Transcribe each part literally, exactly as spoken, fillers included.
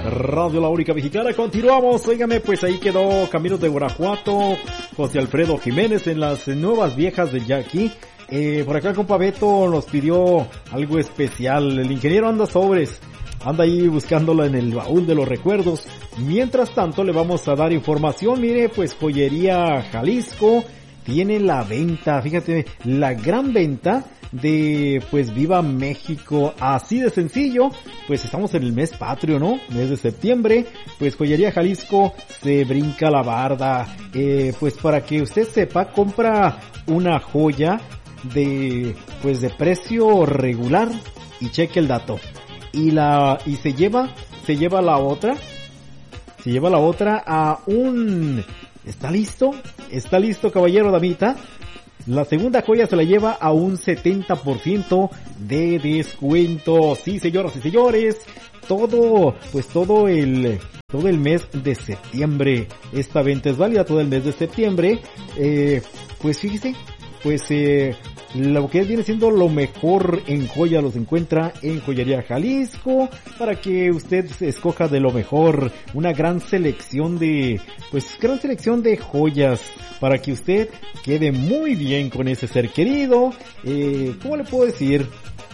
Radio La Única Mexicana. Continuamos, óigame, pues ahí quedó Caminos de Guanajuato, José Alfredo Jiménez en las nuevas viejas de Jackie. Eh, por acá el compa Beto nos pidió algo especial. El ingeniero anda sobres, anda ahí buscándola en el baúl de los recuerdos. Mientras tanto le vamos a dar información. Mire, pues Joyería Jalisco tiene la venta, fíjate, la gran venta de pues Viva México, así de sencillo. Pues estamos en el mes patrio, ¿no? Mes de septiembre, pues Joyería Jalisco se brinca la barda. Eh, pues para que usted sepa, compra una joya de pues de precio regular y cheque el dato. Y la y se lleva se lleva la otra, se lleva la otra a un ¿Está listo? ¿Está listo, caballero, damita? La segunda joya se la lleva a un setenta por ciento de descuento. Sí, señoras y señores, todo, pues todo el, todo el mes de septiembre. Esta venta es válida todo el mes de septiembre. Eh, pues fíjese, pues eh, lo que viene siendo lo mejor en joya los encuentra en Joyería Jalisco, para que usted escoja de lo mejor, una gran selección de, pues gran selección de joyas, para que usted quede muy bien con ese ser querido. Eh, ¿cómo le puedo decir?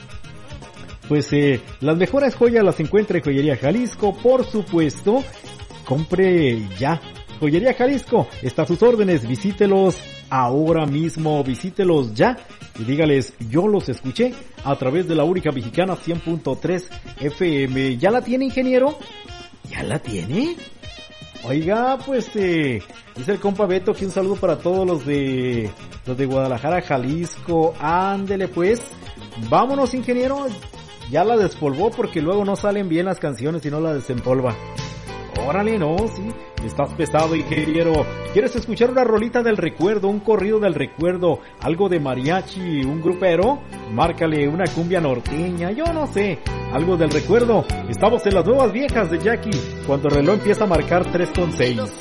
Pues eh, las mejores joyas las encuentra en Joyería Jalisco, por supuesto. Compre ya. Joyería Jalisco está a sus órdenes, visítelos ahora mismo, visítelos ya y dígales, yo los escuché a través de La Única Mexicana cien punto tres F M. ¿Ya la tiene, ingeniero? ¿Ya la tiene? Oiga, pues eh, dice el compa Beto que un saludo para todos los de los de Guadalajara, Jalisco. Ándele pues, vámonos, ingeniero. Ya la despolvó, porque luego no salen bien las canciones si no la desempolva. Órale, no, sí, estás pesado, ingeniero. ¿Quieres escuchar una rolita del recuerdo, un corrido del recuerdo, algo de mariachi, un grupero? Márcale una cumbia norteña, yo no sé, algo del recuerdo. Estamos en las nuevas viejas de Jackie, cuando el reloj empieza a marcar tres con seis.